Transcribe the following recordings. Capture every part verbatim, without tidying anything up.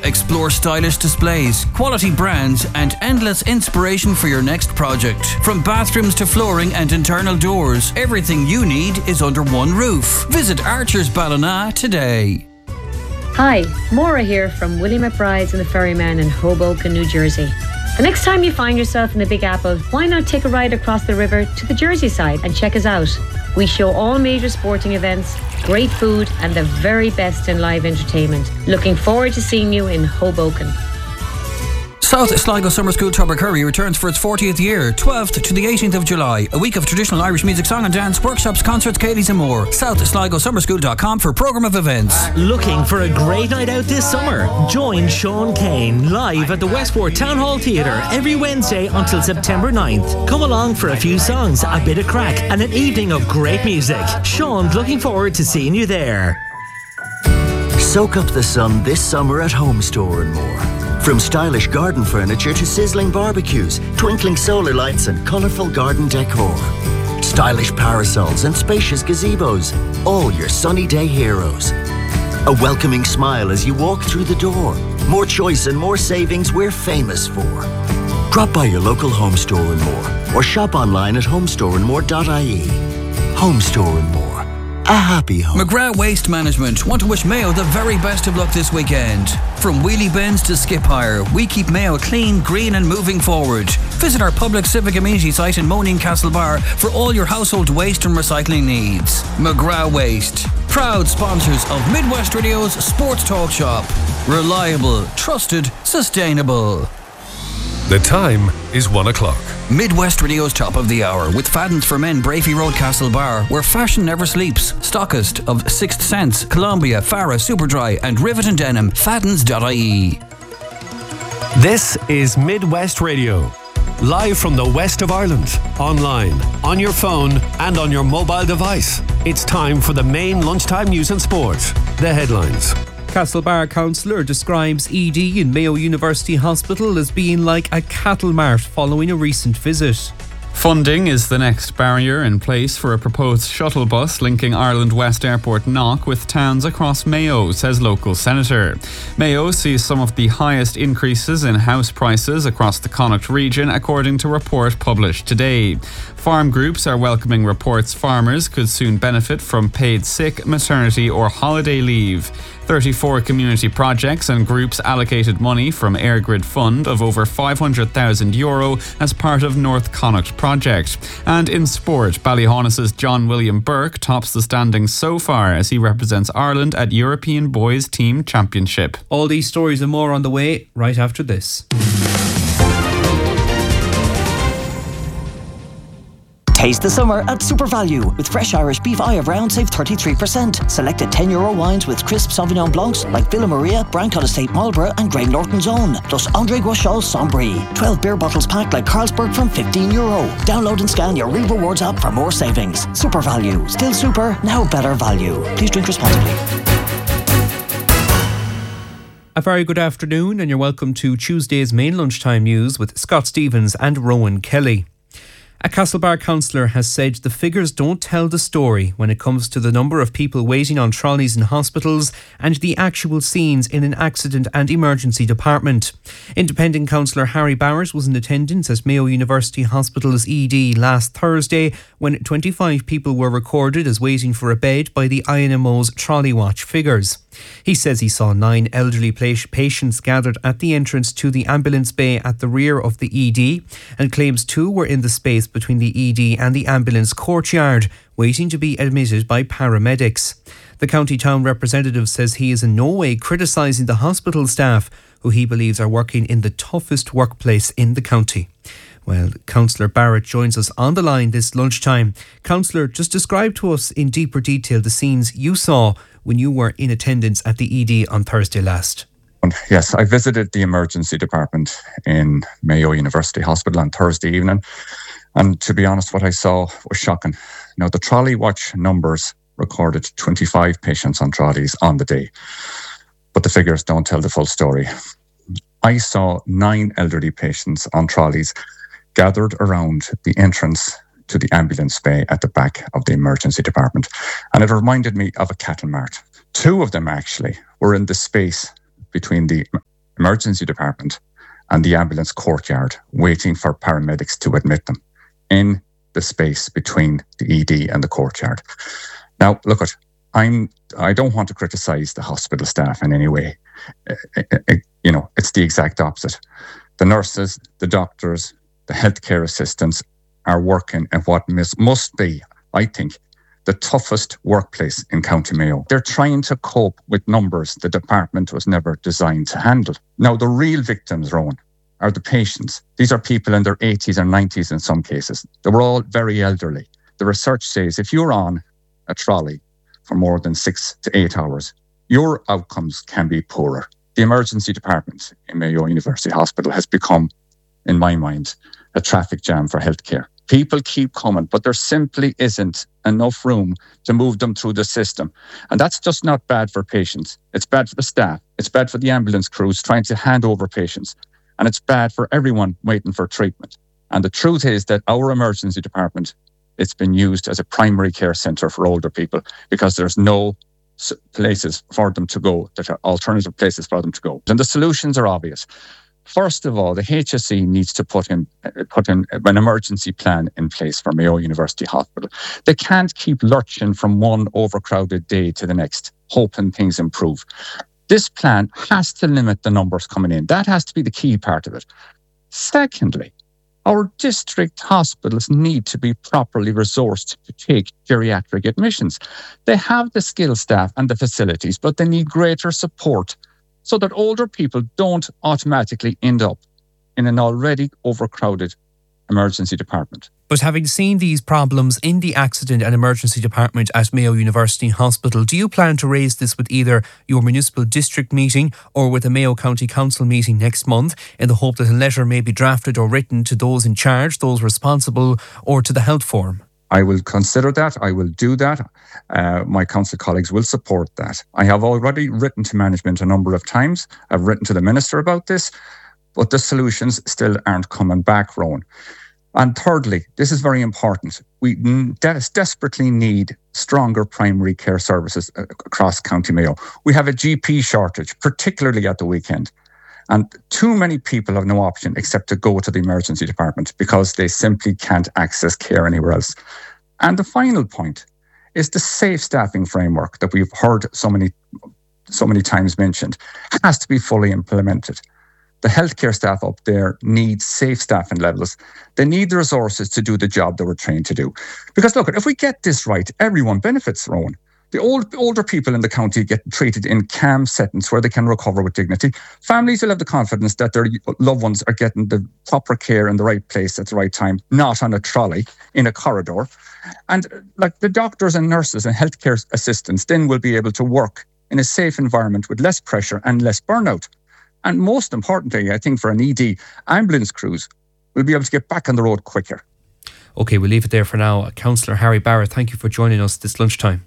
Explore stylish displays, quality brands, and endless inspiration for your next project. From bathrooms to flooring and internal doors, everything you need is under one roof. Visit Archer's Ballina today. Hi, Maura here from Willie McBride's and the Ferryman in Hoboken, New Jersey. The next time you find yourself in the Big Apple, why not take a ride across the river to the Jersey side and check us out? We show all major sporting events, great food, and the very best in live entertainment. Looking forward to seeing you in Hoboken. South Sligo Summer School Tubbercurry returns for its fortieth year, twelfth to the eighteenth of July. A week of traditional Irish music, song and dance, workshops, concerts, Katie's and more. south sligo summer school dot com for programme of events. Looking for a great night out this summer? Join Sean Kane live at the Westport Town Hall Theatre every Wednesday until September ninth. Come along for a few songs, a bit of crack and an evening of great music. Sean's looking forward to seeing you there. Soak up the sun this summer at Home Store and more. From stylish garden furniture to sizzling barbecues, twinkling solar lights and colourful garden decor. Stylish parasols and spacious gazebos, all your sunny day heroes. A welcoming smile as you walk through the door. More choice and more savings we're famous for. Drop by your local Home Store and more, or shop online at homestore and more dot I E. Home Store and more. A happy home. McGrath Waste Management want to wish Mayo the very best of luck this weekend. From wheelie bins to skip hire, we keep Mayo clean, green and moving forward. Visit our public civic amenity site in Moaning Castlebar for all your household waste and recycling needs. McGrath Waste, proud sponsors of Midwest Radio's Sports Talk Shop. Reliable, trusted, sustainable. The time is one o'clock. Midwest Radio's Top of the Hour with Fadden's for Men, Brafey Road, Castlebar, where fashion never sleeps. Stockist of Sixth Sense, Columbia, Farah, Superdry and Rivet and Denim. Faddens dot I E. This is Midwest Radio. Live from the west of Ireland. Online, on your phone and on your mobile device. It's time for the main lunchtime news and sport. The headlines. Castlebar councillor describes E D in Mayo University Hospital as being like a cattle mart following a recent visit. Funding is the next barrier in place for a proposed shuttle bus linking Ireland West Airport Knock with towns across Mayo, says local senator. Mayo sees some of the highest increases in house prices across the Connacht region, according to a report published today. Farm groups are welcoming reports farmers could soon benefit from paid sick, maternity or holiday leave. thirty-four community projects and groups allocated money from Airgrid Fund of over five hundred thousand euro as part of North Connacht project. And in sport, Ballyhonus's John William Burke tops the standings so far as he represents Ireland at European Boys Team Championship. All these stories and more on the way right after this. Taste the summer at Super Value with fresh Irish beef eye of round save thirty-three percent. Selected ten euro wines with crisp Sauvignon Blancs like Villa Maria, Brancott Estate Marlborough and Grey Norton's Own. Plus André Guachal Sombry. twelve beer bottles packed like Carlsberg from fifteen euro. Download and scan your Real Rewards app for more savings. Super Value. Still super, now better value. Please drink responsibly. A very good afternoon and you're welcome to Tuesday's main lunchtime news with Scott Stevens and Rowan Kelly. A Castlebar councillor has said the figures don't tell the story when it comes to the number of people waiting on trolleys in hospitals and the actual scenes in an accident and emergency department. Independent councillor Harry Bowers was in attendance at Mayo University Hospital's E D last Thursday when twenty-five people were recorded as waiting for a bed by the I N M O's Trolley Watch figures. He says he saw nine elderly patients gathered at the entrance to the ambulance bay at the rear of the E D and claims two were in the space between the E D and the ambulance courtyard, waiting to be admitted by paramedics. The county town representative says he is in no way criticising the hospital staff, who he believes are working in the toughest workplace in the county. Well, Councillor Barrett joins us on the line this lunchtime. Councillor, just describe to us in deeper detail the scenes you saw when you were in attendance at the E D on Thursday last. Yes, I visited the emergency department in Mayo University Hospital on Thursday evening. And to be honest, what I saw was shocking. Now, the Trolley Watch numbers recorded twenty-five patients on trolleys on the day, but the figures don't tell the full story. I saw nine elderly patients on trolleys gathered around the entrance to the ambulance bay at the back of the emergency department. And it reminded me of a cattle mart. Two of them actually were in the space between the emergency department and the ambulance courtyard, waiting for paramedics to admit them in the space between the E D and the courtyard. Now, look, at I'm. I don't want to criticise the hospital staff in any way. It, it, it, you know, it's the exact opposite. The nurses, the doctors, the healthcare assistants are working in what mis- must be, I think, the toughest workplace in County Mayo. They're trying to cope with numbers the department was never designed to handle. Now, the real victims, Rowan, are the patients. These are people in their eighties and nineties in some cases. They were all very elderly. The research says if you're on a trolley for more than six to eight hours, your outcomes can be poorer. The emergency department in Mayo University Hospital has become, in my mind, a traffic jam for healthcare. People keep coming, but there simply isn't enough room to move them through the system. And that's just not bad for patients. It's bad for the staff. It's bad for the ambulance crews trying to hand over patients. And it's bad for everyone waiting for treatment. And the truth is that our emergency department, it's been used as a primary care centre for older people because there's no places for them to go, that are alternative places for them to go. And the solutions are obvious. First of all, the H S E needs to put in put in an emergency plan in place for Mayo University Hospital. They can't keep lurching from one overcrowded day to the next, hoping things improve. This plan has to limit the numbers coming in. That has to be the key part of it. Secondly, our district hospitals need to be properly resourced to take geriatric admissions. They have the skilled staff and the facilities, but they need greater support so that older people don't automatically end up in an already overcrowded emergency department. But having seen these problems in the accident and emergency department at Mayo University Hospital, do you plan to raise this with either your municipal district meeting or with a Mayo County Council meeting next month, in the hope that a letter may be drafted or written to those in charge, those responsible, or to the health forum? I will consider that. I will do that. Uh, my council colleagues will support that. I have already written to management a number of times. I've written to the minister about this, but the solutions still aren't coming back, Rowan. And thirdly, this is very important. We des- desperately need stronger primary care services across County Mayo. We have a G P shortage, particularly at the weekend. And too many people have no option except to go to the emergency department because they simply can't access care anywhere else. And the final point is the safe staffing framework that we've heard so many, so many times mentioned has to be fully implemented. The healthcare staff up there need safe staffing levels. They need the resources to do the job they were trained to do. Because look, if we get this right, everyone benefits, Rowan. The old, older people in the county get treated in calm settings where they can recover with dignity. Families will have the confidence that their loved ones are getting the proper care in the right place at the right time, not on a trolley in a corridor. And like the doctors and nurses and healthcare assistants then will be able to work in a safe environment with less pressure and less burnout. And most importantly, I think for an E D, ambulance crews will be able to get back on the road quicker. OK, we'll leave it there for now. Councillor Harry Barrett, thank you for joining us this lunchtime.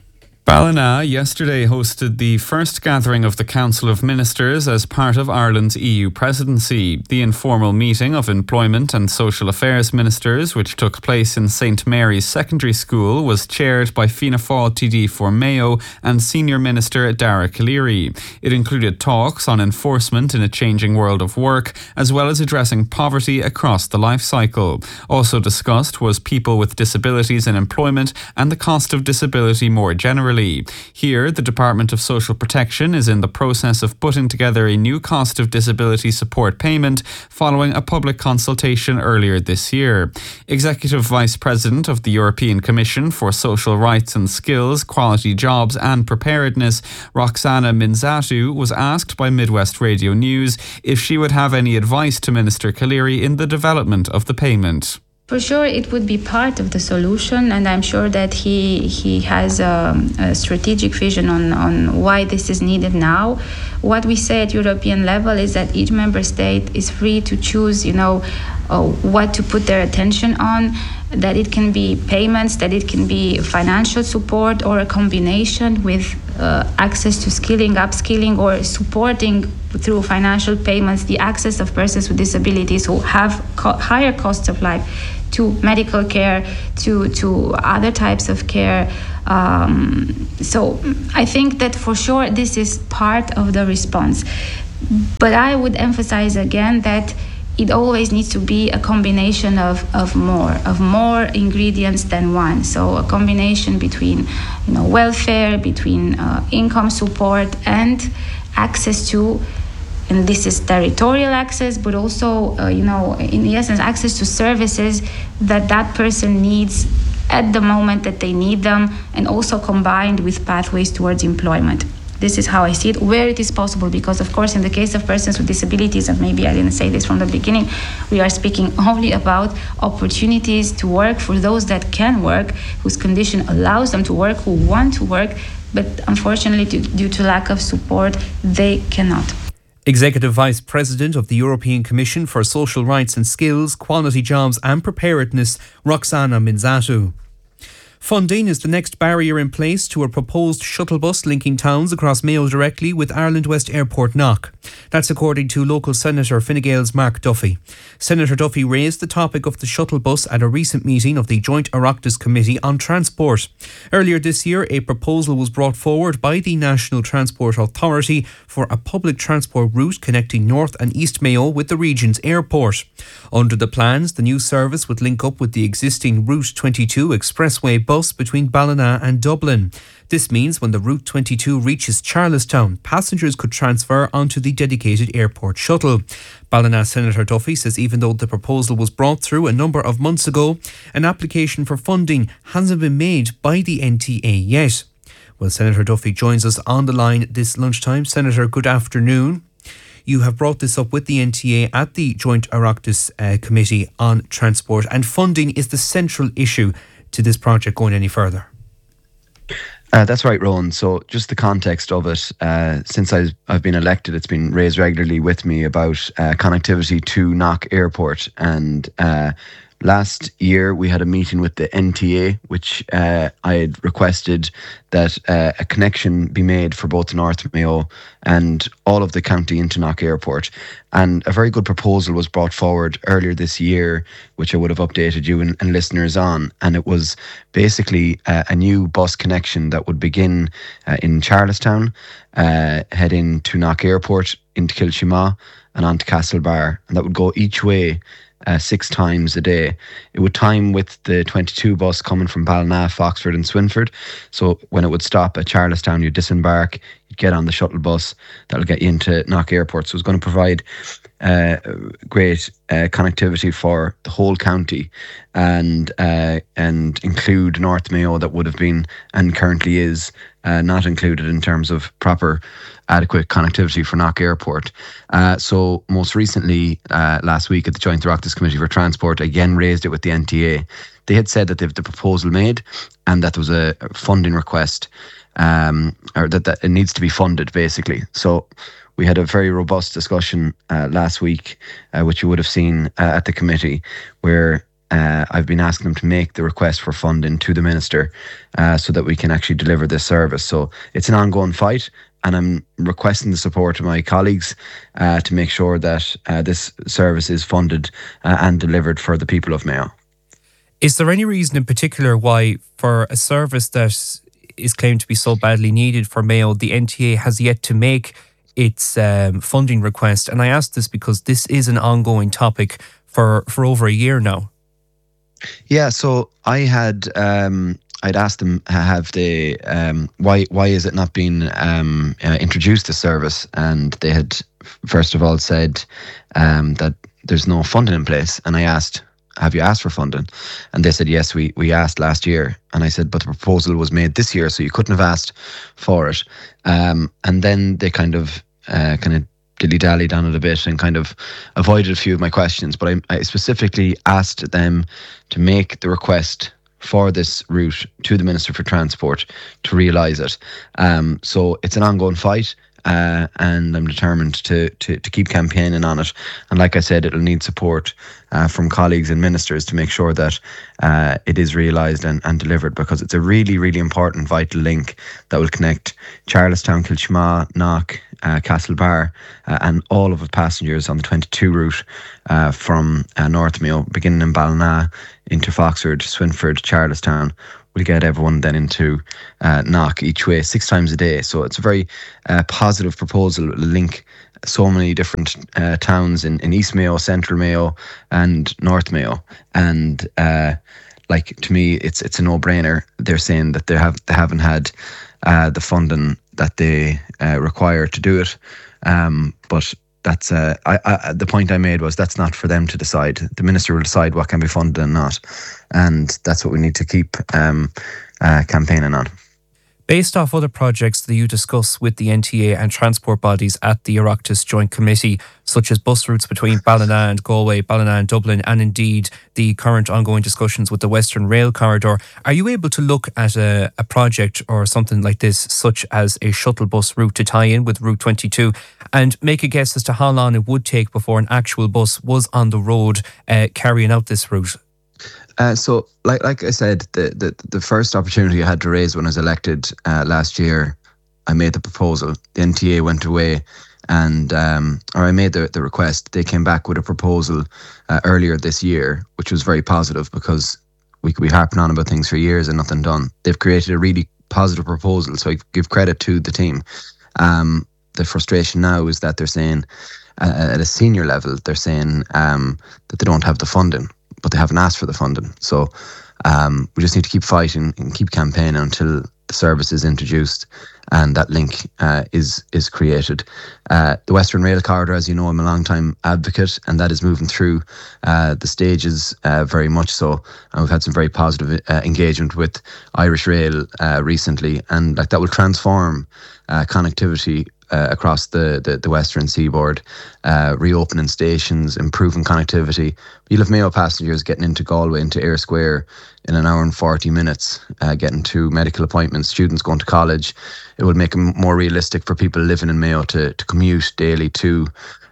Ballina yesterday hosted the first gathering of the Council of Ministers as part of Ireland's E U presidency. The informal meeting of Employment and Social Affairs Ministers, which took place in Saint Mary's Secondary School, was chaired by Fianna Fáil T D for Mayo and Senior Minister Dara Calleary. It included talks on enforcement in a changing world of work, as well as addressing poverty across the life cycle. Also discussed was people with disabilities in employment and the cost of disability more generally. Here, the Department of Social Protection is in the process of putting together a new cost of disability support payment following a public consultation earlier this year. Executive Vice President of the European Commission for Social Rights and Skills, Quality Jobs and Preparedness, Roxana Minzatu, was asked by Midwest Radio News if she would have any advice to Minister Calleary in the development of the payment. For sure, it would be part of the solution, and I'm sure that he he has a, a strategic vision on, on why this is needed now. What we say at European level is that each member state is free to choose, you know, uh, what to put their attention on, that it can be payments, that it can be financial support, or a combination with uh, access to skilling, upskilling, or supporting through financial payments the access of persons with disabilities who have co- higher costs of life to medical care, to to other types of care. Um, so I think that for sure this is part of the response. But I would emphasize again that it always needs to be a combination of, of more, of more ingredients than one. So a combination between, you know, welfare, between uh, income support and access to, and this is territorial access, but also, uh, you know, in essence, access to services that that person needs at the moment that they need them, and also combined with pathways towards employment. This is how I see it, where it is possible, because of course in the case of persons with disabilities, and maybe I didn't say this from the beginning, we are speaking only about opportunities to work for those that can work, whose condition allows them to work, who want to work, but unfortunately due, due to lack of support, they cannot. Executive Vice President of the European Commission for Social Rights and Skills, Quality Jobs and Preparedness, Roxana Minzatu. Funding is the next barrier in place to a proposed shuttle bus linking towns across Mayo directly with Ireland West Airport Knock. That's according to local Senator Fine Gael's Mark Duffy. Senator Duffy raised the topic of the shuttle bus at a recent meeting of the Joint Oireachtas Committee on Transport. Earlier this year, a proposal was brought forward by the National Transport Authority for a public transport route connecting North and East Mayo with the region's airport. Under the plans, the new service would link up with the existing Route twenty-two expressway bus between Ballina and Dublin. This means when the Route twenty-two reaches Charlestown, passengers could transfer onto the dedicated airport shuttle. Ballina Senator Duffy says even though the proposal was brought through a number of months ago, an application for funding hasn't been made by the N T A yet. Well, Senator Duffy joins us on the line this lunchtime. Senator, good afternoon. You have brought this up with the N T A at the Joint Oireachtas uh, Committee on Transport, and funding is the central issue to this project going any further. Uh, that's right, Rowan. So just the context of it, uh, since I've, I've been elected, it's been raised regularly with me about uh, connectivity to Knock Airport. And uh, last year we had a meeting with the N T A, which uh, I had requested that uh, a connection be made for both North Mayo and all of the county into Knock Airport. And a very good proposal was brought forward earlier this year, which I would have updated you and, and listeners on. And it was basically uh, a new bus connection that would begin uh, in Charlestown, uh, head into Knock Airport, into Kilchima and on to Castlebar. And that would go each way Uh, six times a day. It would time with the twenty-two bus coming from Ballina, Foxford and Swinford. So when it would stop at Charlestown, you'd disembark, you'd get on the shuttle bus that'll get you into Knock Airport. So it's going to provide uh, great uh, connectivity for the whole county and uh, and include North Mayo that would have been and currently is uh, not included in terms of proper adequate connectivity for Knock Airport. Uh, so most recently, uh, last week at the Joint Oireachtas Committee for Transport, again raised it with the N T A. They had said that they've the proposal made and that there was a funding request, um, or that, that it needs to be funded basically. So we had a very robust discussion uh, last week, uh, which you would have seen uh, at the committee, where Uh, I've been asking them to make the request for funding to the Minister uh, so that we can actually deliver this service. So it's an ongoing fight, and I'm requesting the support of my colleagues uh, to make sure that uh, this service is funded uh, and delivered for the people of Mayo. Is there any reason in particular why, for a service that is claimed to be so badly needed for Mayo, the N T A has yet to make its um, funding request? And I ask this because this is an ongoing topic for, for over a year now. Yeah, so I had um, I'd asked them have they um, why why is it not being um, uh, introduced the service, and they had first of all said um, that there's no funding in place, and I asked, have you asked for funding? And they said yes, we we asked last year, and I said but the proposal was made this year, so you couldn't have asked for it, um, and then they kind of uh, kind of dilly-dallied on it a bit and kind of avoided a few of my questions. But I, I specifically asked them to make the request for this route to the Minister for Transport to realise it. Um, so it's an ongoing fight, uh, and I'm determined to, to to keep campaigning on it. And like I said, it'll need support uh, from colleagues and ministers to make sure that uh, it is realised and, and delivered, because it's a really, really important, vital link that will connect Charlestown, Kilchima, Knock, uh, Castlebar, uh, and all of the passengers on the twenty-two route uh, from uh, North Mayo, beginning in Ballina, into Foxford, Swinford, Charlestown. We'll get everyone then into uh, Knock each way, six times a day. So it's a very uh, positive proposal, link so many different uh, towns in, in East Mayo, Central Mayo, and North Mayo, and uh, like to me, it's it's a no-brainer. They're saying that they have they haven't had uh, the funding that they uh, require to do it, um, but that's uh, I, I, the point I made was that's not for them to decide. The minister will decide what can be funded and not, and that's what we need to keep um, uh, campaigning on. Based off other projects that you discuss with the N T A and transport bodies at the Oireachtas Joint Committee, such as bus routes between Ballina and Galway, Ballina and Dublin, and indeed the current ongoing discussions with the Western Rail Corridor, are you able to look at a, a project or something like this, such as a shuttle bus route to tie in with Route twenty-two, and make a guess as to how long it would take before an actual bus was on the road uh, carrying out this route? Uh, so, like like I said, the, the, the first opportunity I had to raise when I was elected uh, last year, I made the proposal. The N T A went away and, um, or I made the, the request. They came back with a proposal uh, earlier this year, which was very positive because we could be harping on about things for years and nothing done. They've created a really positive proposal, so I give credit to the team. Um, the frustration now is that they're saying, uh, at a senior level, they're saying um, that they don't have the funding, but they haven't asked for the funding. So um, we just need to keep fighting and keep campaigning until the service is introduced and that link uh, is is created. Uh, the Western Rail Corridor, as you know, I'm a long time advocate, and that is moving through uh, the stages uh, very much so. And we've had some very positive uh, engagement with Irish Rail uh, recently, and like that will transform uh, connectivity Uh, across the, the, the western seaboard, uh, reopening stations, improving connectivity. You'll have Mayo passengers getting into Galway, into Eyre Square in an hour and forty minutes, uh, getting to medical appointments, students going to college. It would make it more realistic for people living in Mayo to, to commute daily to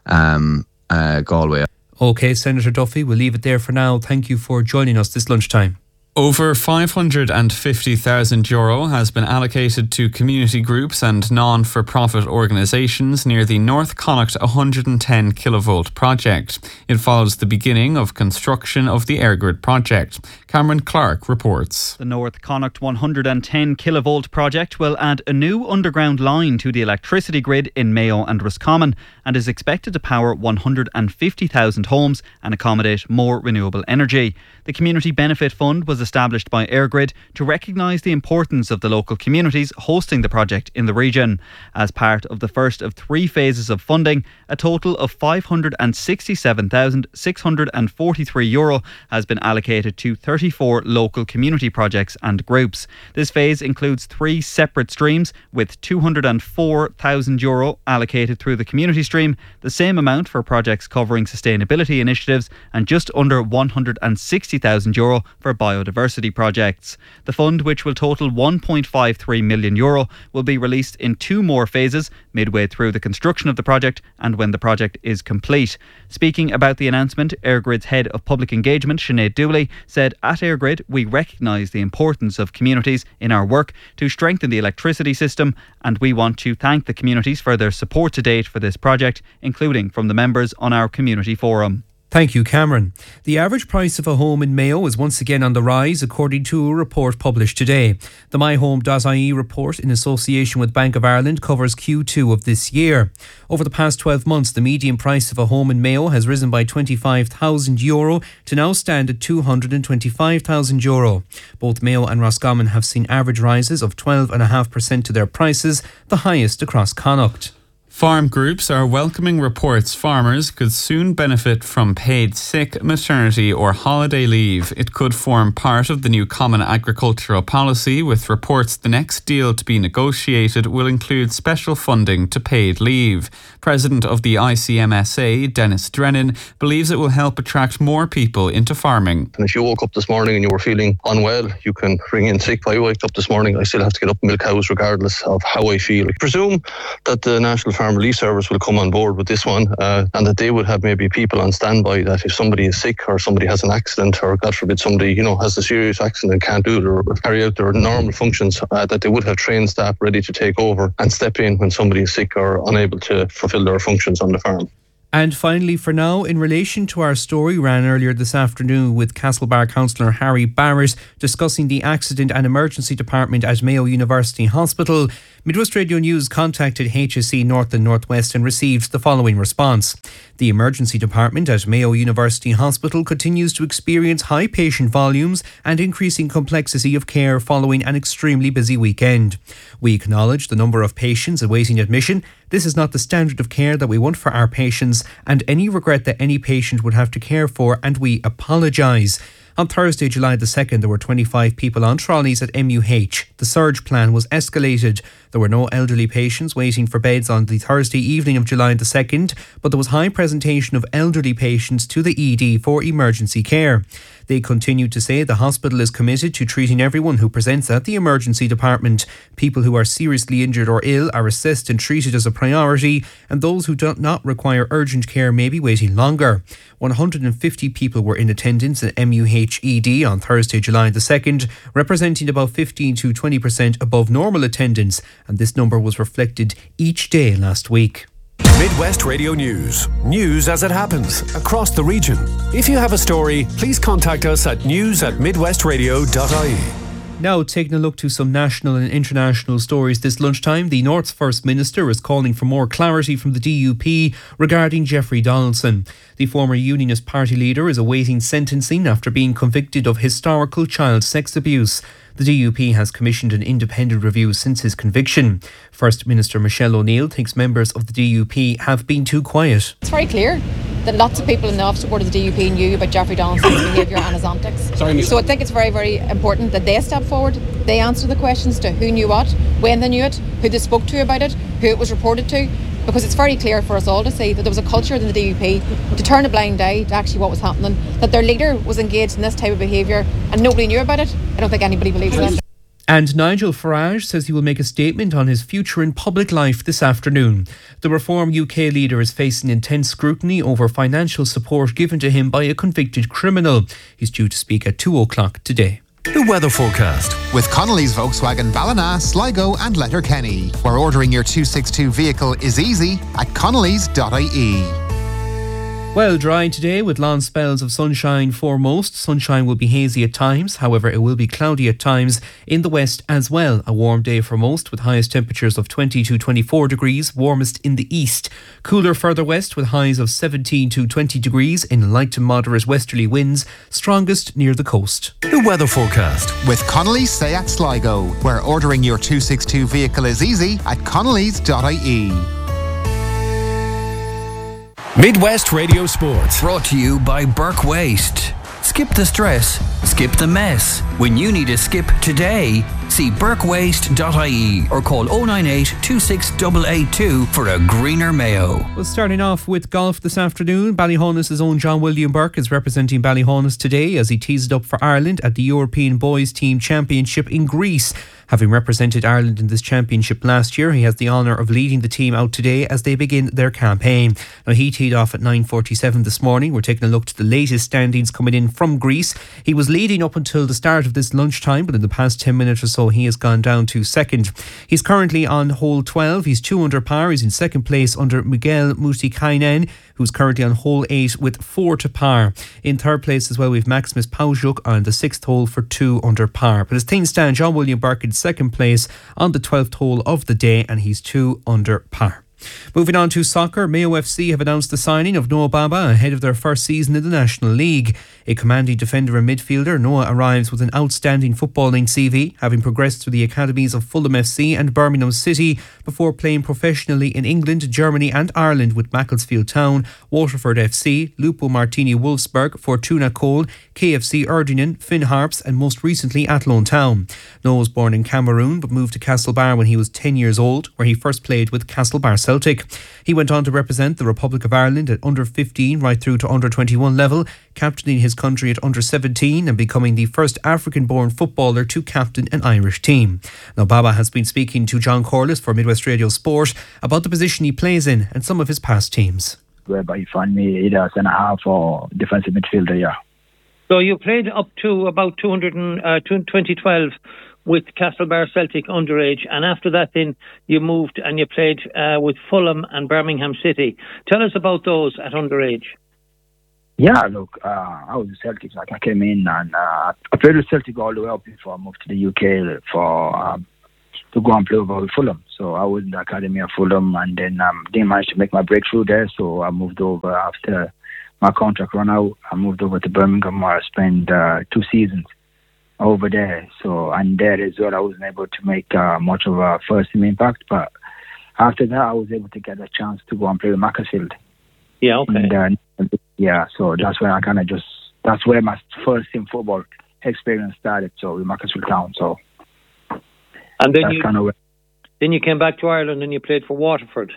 um, uh, Galway. OK, Senator Duffy, we'll leave it there for now. Thank you for joining us this lunchtime. Over five hundred fifty thousand euro has been allocated to community groups and non-for-profit organisations near the North Connacht one hundred ten kilovolt project. It follows the beginning of construction of the EirGrid project. Cameron Clark reports. The North Connacht one hundred ten kilovolt project will add a new underground line to the electricity grid in Mayo and Roscommon and is expected to power one hundred fifty thousand homes and accommodate more renewable energy. The Community Benefit Fund was established by EirGrid to recognise the importance of the local communities hosting the project in the region. As part of the first of three phases of funding, a total of five hundred sixty-seven thousand six hundred forty-three euro has been allocated to thirty-four local community projects and groups. This phase includes three separate streams with two hundred four thousand euro allocated through the community stream, the same amount for projects covering sustainability initiatives, and just under one hundred sixty thousand euro for biodiversity projects. The fund, which will total one point five three million euro, will be released in two more phases, midway through the construction of the project and when the project is complete. Speaking about the announcement, EirGrid's Head of Public Engagement, Sinead Dooley, said, "At EirGrid, we recognise the importance of communities in our work to strengthen the electricity system, and we want to thank the communities for their support to date for this project, including from the members on our community forum." Thank you, Cameron. The average price of a home in Mayo is once again on the rise, according to a report published today. The my home dot I E report, in association with Bank of Ireland, covers Q two of this year. Over the past twelve months, the median price of a home in Mayo has risen by twenty-five thousand euro to now stand at two hundred twenty-five thousand euro. Both Mayo and Roscommon have seen average rises of twelve point five percent to their prices, the highest across Connacht. Farm groups are welcoming reports farmers could soon benefit from paid sick, maternity or holiday leave. It could form part of the new Common Agricultural Policy, with reports the next deal to be negotiated will include special funding to paid leave. President of the I C M S A, Dennis Drennan, believes it will help attract more people into farming. And if you woke up this morning and you were feeling unwell, you can ring in sick. If I wake up this morning, I still have to get up and milk cows regardless of how I feel. I presume that the National Farm Relief Service will come on board with this one, uh, and that they would have maybe people on standby that if somebody is sick or somebody has an accident, or God forbid somebody, you know, has a serious accident and can't do it or carry out their normal functions, uh, that they would have trained staff ready to take over and step in when somebody is sick or unable to fulfill their functions on the farm. And finally, for now, in relation to our story ran earlier this afternoon with Castlebar councillor Harry Barrett discussing the accident and emergency department at Mayo University Hospital, Midwest Radio News contacted H S E North and Northwest and received the following response. The emergency department at Mayo University Hospital continues to experience high patient volumes and increasing complexity of care following an extremely busy weekend. We acknowledge the number of patients awaiting admission. This is not the standard of care that we want for our patients, and any regret that any patient would have to care for, and we apologise. On Thursday, July the second, there were twenty-five people on trolleys at M U H. The surge plan was escalated. There were no elderly patients waiting for beds on the Thursday evening of July the second, but there was high presentation of elderly patients to the E D for emergency care. They continued to say the hospital is committed to treating everyone who presents at the emergency department. People who are seriously injured or ill are assessed and treated as a priority, and those who do not require urgent care may be waiting longer. one hundred fifty people were in attendance at M U H E D on Thursday, July the second, representing about fifteen to twenty percent above normal attendance, and this number was reflected each day last week. Midwest Radio News. News as it happens across the region. If you have a story, please contact us at news at midwestradio dot I E. Now, taking a look to some national and international stories this lunchtime, the North's First Minister is calling for more clarity from the D U P regarding Jeffrey Donaldson. The former Unionist Party leader is awaiting sentencing after being convicted of historical child sex abuse. The D U P has commissioned an independent review since his conviction. First Minister Michelle O'Neill thinks members of the D U P have been too quiet. It's very clear that lots of people in the office support of the D U P knew about Jeffrey Donaldson's behaviour and his antics. Sorry, so I think it's very, very important that they step forward, they answer the questions to who knew what, when they knew it, who they spoke to about it, who it was reported to, because it's very clear for us all to see that there was a culture in the D U P to turn a blind eye to actually what was happening, that their leader was engaged in this type of behaviour and nobody knew about it. I don't think anybody believes that. And Nigel Farage says he will make a statement on his future in public life this afternoon. The Reform U K leader is facing intense scrutiny over financial support given to him by a convicted criminal. He's due to speak at two o'clock today. The weather forecast. With Connolly's Volkswagen Ballina, Sligo and Letterkenny, where ordering your two sixty-two vehicle is easy at connellys dot I E. Well, dry today with long spells of sunshine for most. Sunshine will be hazy at times, however it will be cloudy at times in the west as well. A warm day for most with highest temperatures of twenty to twenty-four degrees, warmest in the east. Cooler further west with highs of seventeen to twenty degrees in light to moderate westerly winds, strongest near the coast. The weather forecast. With Connolly's Seat Sligo, where ordering your two sixty-two vehicle is easy at connellys dot I E. Midwest Radio Sports. Brought to you by Burke Waste. Skip the stress, skip the mess. When you need a skip today, see burke waste dot I E or call oh nine eight, two six eight eight two for a greener Mayo. Well, starting off with golf this afternoon, Ballyhonus' own John William Burke is representing Ballyhonus today as he tees it up for Ireland at the European Boys Team Championship in Greece. Having represented Ireland in this championship last year, he has the honour of leading the team out today as they begin their campaign. Now, he teed off at nine forty-seven this morning. We're taking a look to the latest standings coming in from Greece. He was leading up until the start of this lunchtime, but in the past ten minutes or so, he has gone down to second. He's currently on hole twelve. He's two under par. He's in second place under Miguel Mutikainen, who's currently on hole eight with four to par. In third place as well, we've Maximus Paujuk on the sixth hole for two under par. But as things stand, John William Burke in second place on the twelfth hole of the day, and he's two under par. Moving on to soccer, Mayo F C have announced the signing of Noah Baba ahead of their first season in the National League. A commanding defender and midfielder, Noah arrives with an outstanding footballing C V, having progressed through the academies of Fulham F C and Birmingham City before playing professionally in England, Germany and Ireland with Macclesfield Town, Waterford F C, Lupo Martini Wolfsburg, Fortuna Cole, K F C Erdingen, Finn Harps and most recently Athlone Town. Noah was born in Cameroon but moved to Castlebar when he was ten years old, where he first played with Castlebar Celtic. He went on to represent the Republic of Ireland at under fifteen right through to under twenty-one level, captaining his country at under seventeen and becoming the first African-born footballer to captain an Irish team. Now, Baba has been speaking to John Corliss for Midwest Radio Sport about the position he plays in and some of his past teams. Whereby you find me either as centre half or defensive midfielder, yeah. So you played up to about two hundred and, uh, twenty twelve with Castlebar Celtic underage, and after that then you moved and you played uh, with Fulham and Birmingham City. Tell us about those at underage. Yeah, look, uh, I was a Celtic. Like I came in and uh, I played with Celtic all the way up before I moved to the U K for um, to go and play with Fulham. So I was in the academy of Fulham, and then um, didn't manage to make my breakthrough there. So I moved over after my contract ran out. I moved over to Birmingham, where I spent uh, two seasons over there. So and there as well, I wasn't able to make uh, much of a first team impact. But after that, I was able to get a chance to go and play with Macclesfield. Yeah, okay. And, uh, yeah, so that's where I kind of just, that's where my first team football experience started, so with Macclesfield Town, so. And then that's you, kind of where, then you came back to Ireland and you played for Waterford.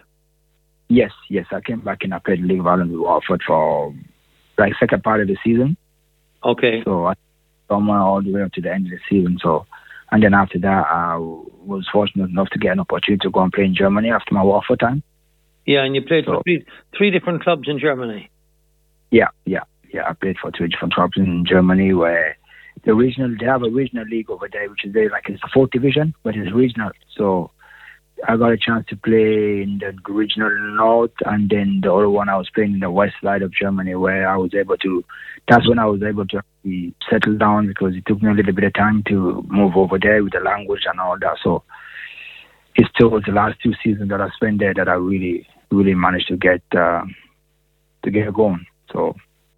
Yes, yes, I came back and I played League of Ireland with Waterford for, like, second part of the season. Okay. So I from all the way up to the end of the season, so. And then after that, I was fortunate enough to get an opportunity to go and play in Germany after my Waterford time. Yeah, and you played So- for three, three different clubs in Germany. Yeah, yeah, yeah. I played for two different clubs in Germany where the regional, they have a regional league over there, which is very like it's the fourth division, but it's regional. So I got a chance to play in the regional north, and then the other one I was playing in the west side of Germany, where I was able to. That's when I was able to actually settle down, because it took me a little bit of time to move over there with the language and all that. So it's still the last two seasons that I spent there that I really, really managed to get uh, to get going. So.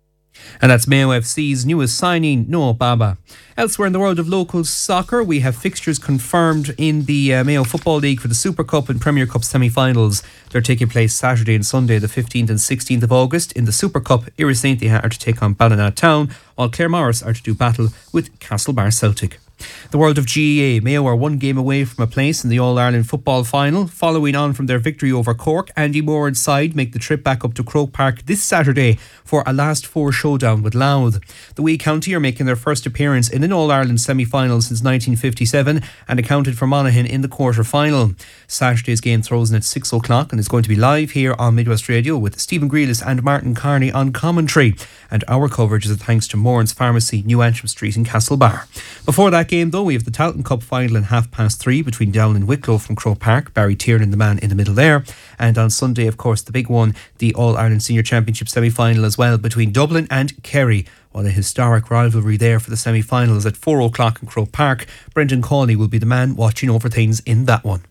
And that's Mayo F C's newest signing, Noah Baba. Elsewhere in the world of local soccer, we have fixtures confirmed in the uh, Mayo Football League for the Super Cup and Premier Cup semi-finals. They're taking place Saturday and Sunday, the fifteenth and sixteenth of August. In the Super Cup, Ira Saint-Deha are to take on Ballina Town, while Claremorris are to do battle with Castlebar Celtic. The world of G A A, Mayo are one game away from a place in the All-Ireland football final. Following on from their victory over Cork, Andy Moran's side make the trip back up to Croke Park this Saturday for a last four showdown with Louth. The Wee County are making their first appearance in an All-Ireland semi-final since nineteen fifty-seven and accounted for Monaghan in the quarter-final. Saturday's game throws in at six o'clock and is going to be live here on Midwest Radio with Stephen Grealis and Martin Carney on commentary. And our coverage is a thanks to Moran's Pharmacy, New Antrim Street in Castlebar. Before that game, though, we have the Tailteann Cup final in half past three between Down and Wicklow from Croke Park. Barry Tiernan, the man in the middle there. And on Sunday, of course, the big one, the All-Ireland Senior Championship semi-final as well between Dublin and Kerry. While a historic rivalry there for the semi-finals at four o'clock in Croke Park. Brendan Cawley will be the man watching over things in that one.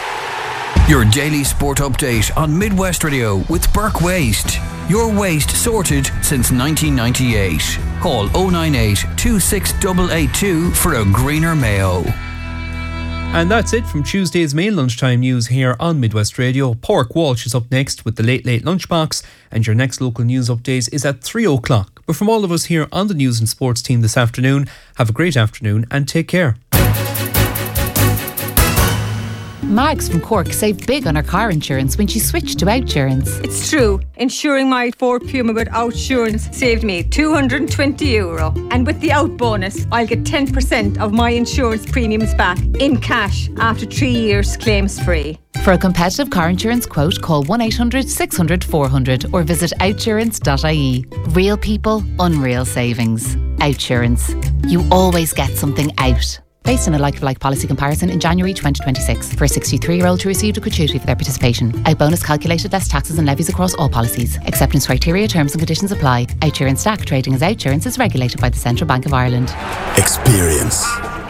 Your daily sport update on Midwest Radio with Burke Waste. Your waste sorted since nineteen ninety-eight. Call oh nine eight, two six eight eight two for a greener Mayo. And that's it from Tuesday's main lunchtime news here on Midwest Radio. Pork Walsh is up next with the Late Late Lunchbox, and your next local news update is at three o'clock. But from all of us here on the News and Sports team this afternoon, have a great afternoon and take care. Mags from Cork saved big on her car insurance when she switched to Outsurance. It's true. Insuring my Ford Puma with Outsurance saved me two hundred twenty euro. And with the Out bonus, I'll get ten percent of my insurance premiums back in cash after three years claims free. For a competitive car insurance quote, call one eight hundred six hundred four hundred or visit outsurance dot I E. Real people, unreal savings. Outsurance. You always get something out. Based on a like-for-like policy comparison in January twenty twenty-six. For a sixty-three-year-old who received a gratuity for their participation. Out bonus calculated less taxes and levies across all policies. Acceptance criteria, terms and conditions apply. Outsurance Stack trading as Outsurance is regulated by the Central Bank of Ireland. Experience.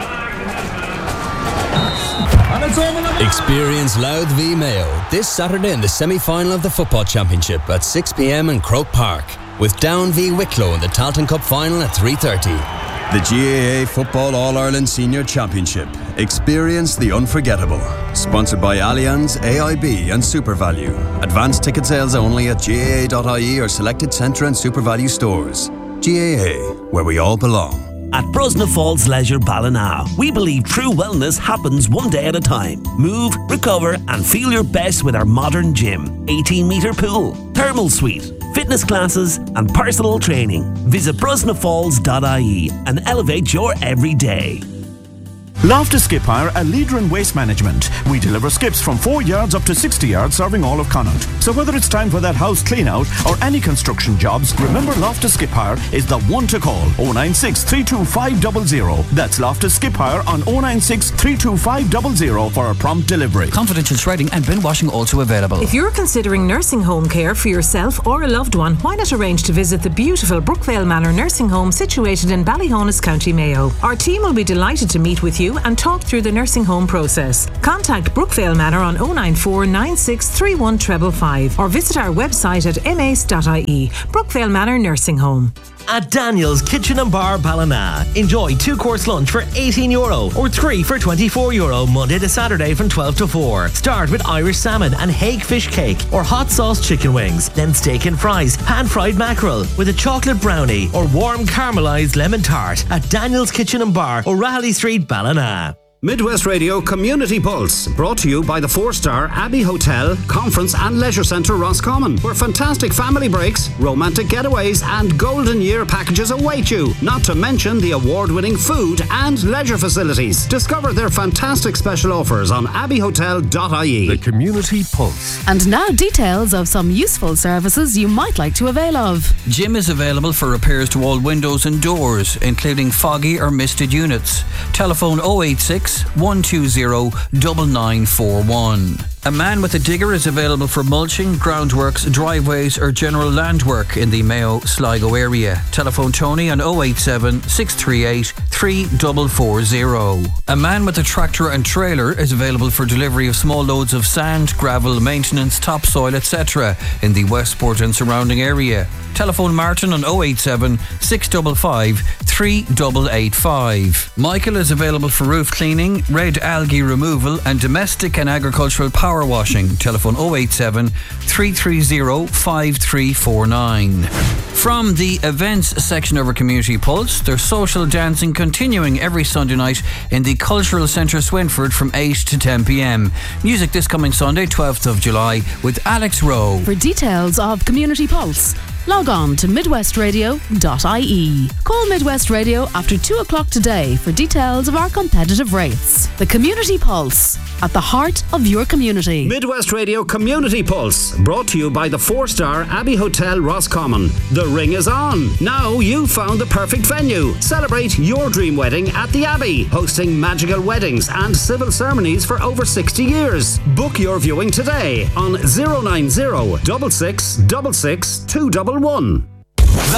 Experience Louth v Mayo this Saturday in the semi-final of the Football Championship at six p.m. in Croke Park, with Down v Wicklow in the Tailteann Cup final at three thirty. The G A A Football All-Ireland Senior Championship. Experience the unforgettable. Sponsored by Allianz, A I B and SuperValu. Advanced ticket sales only at G A A dot I E or selected Centra and SuperValu stores. G A A, where we all belong. At Brosna Falls Leisure Ballina, we believe true wellness happens one day at a time. Move, recover and feel your best with our modern gym, eighteen metre pool, thermal suite, fitness classes and personal training. Visit brosna falls dot I E and elevate your everyday. Loftus Skip Hire, a leader in waste management. We deliver skips from four yards up to sixty yards, serving all of Connaught. So whether it's time for that house clean out or any construction jobs, remember Loftus Skip Hire is the one to call. oh nine six, three two five zero zero. That's Loftus Skip Hire on oh nine six, three two five zero zero for a prompt delivery. Confidential shredding and bin washing also available. If you're considering nursing home care for yourself or a loved one, why not arrange to visit the beautiful Brookvale Manor Nursing Home situated in Ballyhonus, County Mayo. Our team will be delighted to meet with you and talk through the nursing home process. Contact Brookvale Manor on oh nine four, nine six three one five five five or visit our website at m a c e dot i e. Brookvale Manor Nursing Home. At Daniel's Kitchen and Bar Ballina, enjoy two-course lunch for eighteen euro or three for twenty-four euro Monday to Saturday from twelve to four. Start with Irish salmon and hake fish cake or hot sauce chicken wings, then steak and fries, pan-fried mackerel with a chocolate brownie or warm caramelised lemon tart at Daniel's Kitchen and Bar, O'Reilly Street, Ballina. Midwest Radio Community Pulse, brought to you by the four-star Abbey Hotel, Conference and Leisure Centre Roscommon, where fantastic family breaks, romantic getaways and golden year packages await you, not to mention the award-winning food and leisure facilities. Discover their fantastic special offers on abbey hotel dot i e. The Community Pulse. And now details of some useful services you might like to avail of. Jim is available for repairs to all windows and doors, including foggy or misted units. Telephone oh eight six, one two zero, nine nine four one. A man with a digger is available for mulching, groundworks, driveways or general land work in the Mayo Sligo area. Telephone Tony on oh eight seven, six three eight, three four four zero. A man with a tractor and trailer is available for delivery of small loads of sand, gravel, maintenance, topsoil, et cetera in the Westport and surrounding area. Telephone Martin on oh eight seven, six five five, three eight eight five. Michael is available for roof cleaning, red algae removal and domestic and agricultural power washing. Telephone oh eight seven, three three zero, five three four nine. From the events section of our Community Pulse, there's social dancing continuing every Sunday night in the Cultural Centre Swinford from eight to ten p m. Music this coming Sunday, twelfth of July, with Alex Rowe. For details of Community Pulse, log on to midwest radio dot i e. Call Midwest Radio after two o'clock today for details of our competitive rates. The Community Pulse, at the heart of your community. Midwest Radio Community Pulse, brought to you by the four-star Abbey Hotel Roscommon. The ring is on. Now you've found the perfect venue. Celebrate your dream wedding at the Abbey, hosting magical weddings and civil ceremonies for over sixty years. Book your viewing today on oh nine oh, six six six six, two one one.